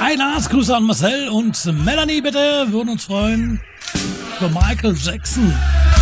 Hi Lars, Grüße an Marcel und Melanie bitte, würden uns freuen. Für Michael Jackson.